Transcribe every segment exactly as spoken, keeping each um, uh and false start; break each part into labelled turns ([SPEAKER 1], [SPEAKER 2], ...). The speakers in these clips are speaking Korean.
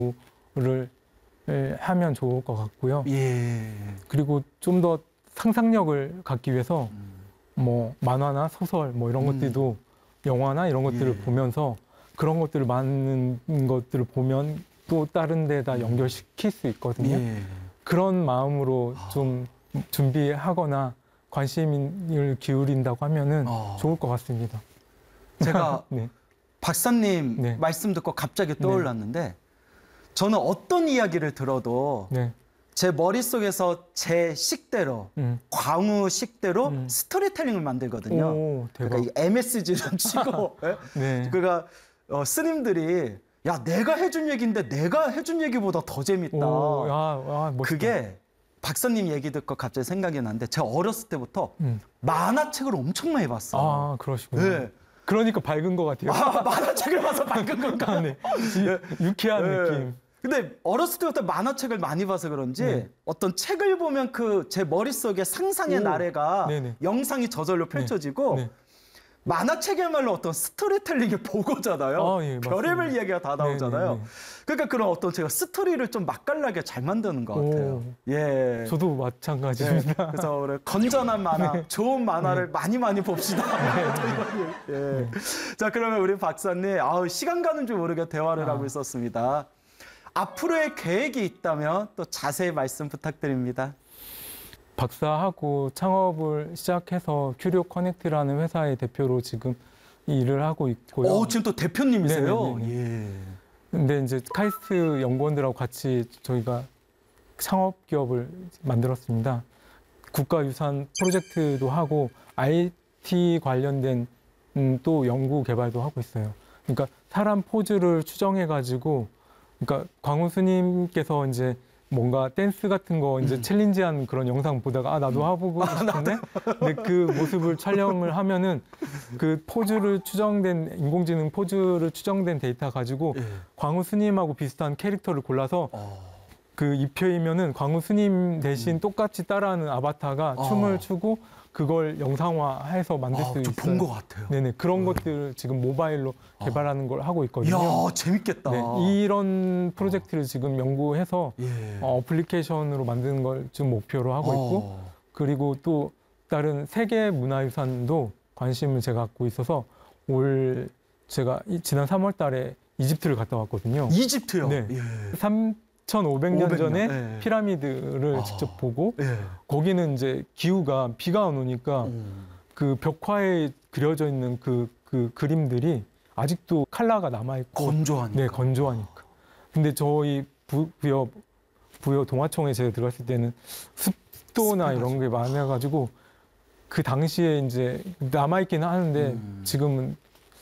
[SPEAKER 1] 를 하면 좋을 것 같고요.
[SPEAKER 2] 예.
[SPEAKER 1] 그리고 좀 더 상상력을 갖기 위해서
[SPEAKER 2] 음.
[SPEAKER 1] 뭐 만화나 소설 뭐 이런
[SPEAKER 2] 음.
[SPEAKER 1] 것들도 영화나 이런 것들을
[SPEAKER 2] 예.
[SPEAKER 1] 보면서 그런 것들을 많은 것들을 보면 또 다른 데다
[SPEAKER 2] 음.
[SPEAKER 1] 연결시킬 수 있거든요.
[SPEAKER 2] 예.
[SPEAKER 1] 그런 마음으로
[SPEAKER 2] 아.
[SPEAKER 1] 좀 준비하거나 관심을 기울인다고 하면은
[SPEAKER 2] 아.
[SPEAKER 1] 좋을 것 같습니다.
[SPEAKER 2] 제가
[SPEAKER 1] 네.
[SPEAKER 2] 박사님
[SPEAKER 1] 네.
[SPEAKER 2] 말씀 듣고 갑자기 떠올랐는데 저는 어떤 이야기를 들어도
[SPEAKER 1] 네.
[SPEAKER 2] 제 머릿속에서 제 식대로
[SPEAKER 1] 음.
[SPEAKER 2] 광우 식대로
[SPEAKER 1] 음.
[SPEAKER 2] 스토리텔링을 만들거든요.
[SPEAKER 1] 오, 대박.
[SPEAKER 2] 그러니까 이 엠에스지를 치고 예?
[SPEAKER 1] 네.
[SPEAKER 2] 그러니까 어, 스님들이 야 내가 해준 얘기인데 내가 해준 얘기보다 더 재밌다.
[SPEAKER 1] 오, 야, 아, 멋있다.
[SPEAKER 2] 그게 박사님 얘기 듣고 갑자기 생각이 나는데 제가 어렸을 때부터
[SPEAKER 1] 음.
[SPEAKER 2] 만화책을 엄청 많이 봤어요.
[SPEAKER 1] 아, 그러시구나.
[SPEAKER 2] 네.
[SPEAKER 1] 그러니까 밝은 것 같아요.
[SPEAKER 2] 아, 만화책을 봐서 밝은 건가?
[SPEAKER 1] 아, 네. 이- 유쾌한
[SPEAKER 2] 네.
[SPEAKER 1] 느낌.
[SPEAKER 2] 근데 어렸을 때부터 만화책을 많이 봐서 그런지
[SPEAKER 1] 네.
[SPEAKER 2] 어떤 책을 보면 그 제 머릿속에 상상의
[SPEAKER 1] 오.
[SPEAKER 2] 나래가
[SPEAKER 1] 네네.
[SPEAKER 2] 영상이 저절로 펼쳐지고
[SPEAKER 1] 네.
[SPEAKER 2] 만화책이야말로 어떤 스토리텔링의 보고잖아요.
[SPEAKER 1] 아, 예,
[SPEAKER 2] 별의별
[SPEAKER 1] 맞습니다.
[SPEAKER 2] 이야기가 다 나오잖아요.
[SPEAKER 1] 네네네.
[SPEAKER 2] 그러니까 그런 어떤 제가 스토리를 좀 맛깔나게 잘 만드는 것 같아요.
[SPEAKER 1] 오.
[SPEAKER 2] 예.
[SPEAKER 1] 저도
[SPEAKER 2] 네.
[SPEAKER 1] 마찬가지입니다.
[SPEAKER 2] 그래서 우리 건전한 만화,
[SPEAKER 1] 네.
[SPEAKER 2] 좋은 만화를 많이 많이 봅시다. 예. 자, 그러면 우리 박사님, 아우, 시간 가는 줄 모르게 대화를
[SPEAKER 1] 아.
[SPEAKER 2] 하고 있었습니다. 앞으로의 계획이 있다면 또 자세히 말씀 부탁드립니다.
[SPEAKER 1] 박사하고 창업을 시작해서 큐리오 커넥트라는 회사의 대표로 지금 일을 하고 있고요.
[SPEAKER 2] 오, 지금 또 대표님이세요?
[SPEAKER 1] 네네네네.
[SPEAKER 2] 예.
[SPEAKER 1] 근데 이제 카이스트 연구원들하고 같이 저희가 창업 기업을 만들었습니다. 국가유산 프로젝트도 하고 아이티 관련된 음, 또 연구 개발도 하고 있어요. 그러니까 사람 포즈를 추정해 가지고, 그러니까 광우 스님께서 이제 뭔가 댄스 같은 거 이제
[SPEAKER 2] 음.
[SPEAKER 1] 챌린지한 그런 영상 보다가 아 나도 해보고 싶은데, 근데 그 모습을 촬영을 하면은 그 포즈를 추정된 인공지능 포즈를 추정된 데이터 가지고
[SPEAKER 2] 예.
[SPEAKER 1] 광우 스님하고 비슷한 캐릭터를 골라서
[SPEAKER 2] 어.
[SPEAKER 1] 그 입혀이면은 광우 스님 대신 똑같이 따라하는 아바타가
[SPEAKER 2] 어.
[SPEAKER 1] 춤을 추고 그걸 영상화해서 만들 수
[SPEAKER 2] 아,
[SPEAKER 1] 있어요.
[SPEAKER 2] 본 것 같아요.
[SPEAKER 1] 네네, 그런 것들을 지금 모바일로 개발하는 걸 하고 있거든요.
[SPEAKER 2] 이야, 재밌겠다.
[SPEAKER 1] 네, 이런 프로젝트를 지금 연구해서
[SPEAKER 2] 예.
[SPEAKER 1] 어, 어플리케이션으로 만드는 걸 지금 목표로 하고 있고,
[SPEAKER 2] 어.
[SPEAKER 1] 그리고 또 다른 세계 문화유산도 관심을 제가 갖고 있어서 올 제가 이- 지난 삼월 달에 이집트를 갔다 왔거든요.
[SPEAKER 2] 이집트요?
[SPEAKER 1] 네.
[SPEAKER 2] 예.
[SPEAKER 1] 삼천오백 년 전에
[SPEAKER 2] 예.
[SPEAKER 1] 피라미드를
[SPEAKER 2] 아.
[SPEAKER 1] 직접 보고,
[SPEAKER 2] 예.
[SPEAKER 1] 거기는 이제 기후가 비가 안 오니까
[SPEAKER 2] 음.
[SPEAKER 1] 그 벽화에 그려져 있는 그, 그 그림들이 아직도 컬러가 남아있고
[SPEAKER 2] 건조하니까.
[SPEAKER 1] 네, 건조하니까. 근데 저희 부, 부여, 부여 동화청에 제가 들어갔을 때는 습도나
[SPEAKER 2] 습해가지고.
[SPEAKER 1] 이런 게 많아가지고 그 당시에 이제 남아있긴 하는데
[SPEAKER 2] 음.
[SPEAKER 1] 지금은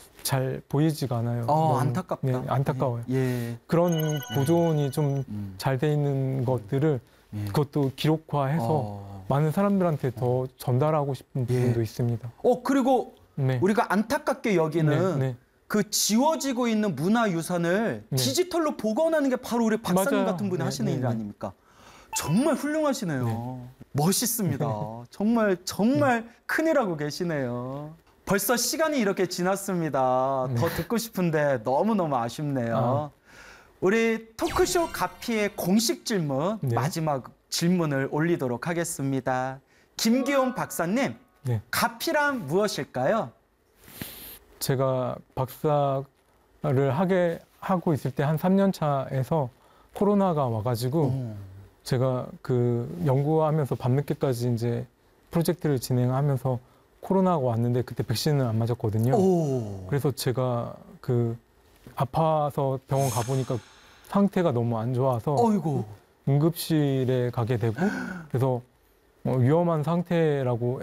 [SPEAKER 1] 잘 보이지가 않아요.
[SPEAKER 2] 어,
[SPEAKER 1] 너무,
[SPEAKER 2] 안타깝다.
[SPEAKER 1] 네, 안타까워요.
[SPEAKER 2] 예.
[SPEAKER 1] 그런 보존이 좀
[SPEAKER 2] 음.
[SPEAKER 1] 잘 돼 있는 것들을
[SPEAKER 2] 예.
[SPEAKER 1] 그것도 기록화해서
[SPEAKER 2] 어.
[SPEAKER 1] 많은 사람들한테 더 전달하고 싶은
[SPEAKER 2] 예.
[SPEAKER 1] 부분도 있습니다.
[SPEAKER 2] 어, 그리고
[SPEAKER 1] 네.
[SPEAKER 2] 우리가 안타깝게 여기는
[SPEAKER 1] 네, 네.
[SPEAKER 2] 그 지워지고 있는 문화유산을
[SPEAKER 1] 네.
[SPEAKER 2] 디지털로 복원하는 게 바로 우리 박사님
[SPEAKER 1] 맞아요.
[SPEAKER 2] 같은 분이
[SPEAKER 1] 네,
[SPEAKER 2] 하시는
[SPEAKER 1] 네,
[SPEAKER 2] 일
[SPEAKER 1] 네.
[SPEAKER 2] 아닙니까? 정말 훌륭하시네요.
[SPEAKER 1] 네.
[SPEAKER 2] 멋있습니다. 정말 정말 큰일하고 계시네요. 벌써 시간이 이렇게 지났습니다.
[SPEAKER 1] 네.
[SPEAKER 2] 더 듣고 싶은데 너무너무 아쉽네요.
[SPEAKER 1] 아.
[SPEAKER 2] 우리 토크쇼 가피의 공식 질문,
[SPEAKER 1] 네.
[SPEAKER 2] 마지막 질문을 올리도록 하겠습니다. 김기용 박사님,
[SPEAKER 1] 네.
[SPEAKER 2] 가피란 무엇일까요?
[SPEAKER 1] 제가 박사를 하게 하고 있을 때 한 삼 년 차에서 코로나가 와가지고
[SPEAKER 2] 오.
[SPEAKER 1] 제가 그 연구하면서 밤늦게까지 이제 프로젝트를 진행하면서 코로나가 왔는데 그때 백신을 안 맞았거든요.
[SPEAKER 2] 오.
[SPEAKER 1] 그래서 제가 그 아파서 병원 가보니까 상태가 너무 안 좋아서
[SPEAKER 2] 어이구.
[SPEAKER 1] 응급실에 가게 되고, 그래서 어, 위험한 상태라고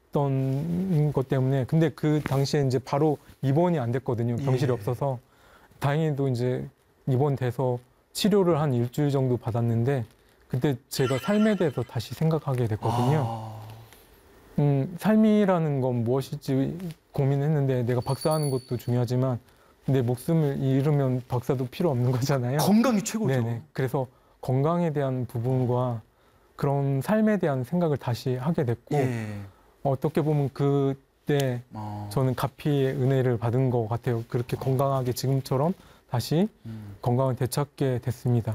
[SPEAKER 1] 했었던 것 때문에, 근데 그 당시에 이제 바로 입원이 안 됐거든요. 병실이
[SPEAKER 2] 예.
[SPEAKER 1] 없어서. 다행히도 이제 입원돼서 치료를 한 일주일 정도 받았는데, 그때 제가 삶에 대해서 다시 생각하게 됐거든요.
[SPEAKER 2] 아.
[SPEAKER 1] 음, 삶이라는 건 무엇일지 고민했는데, 내가 박사하는 것도 중요하지만 내 목숨을 잃으면 박사도 필요 없는 거잖아요.
[SPEAKER 2] 건강이 최고죠.
[SPEAKER 1] 네네. 그래서 건강에 대한 부분과 그런 삶에 대한 생각을 다시 하게 됐고,
[SPEAKER 2] 예.
[SPEAKER 1] 어떻게 보면 그때
[SPEAKER 2] 어.
[SPEAKER 1] 저는 가피의 은혜를 받은 것 같아요. 그렇게 건강하게 지금처럼 다시
[SPEAKER 2] 음.
[SPEAKER 1] 건강을 되찾게 됐습니다.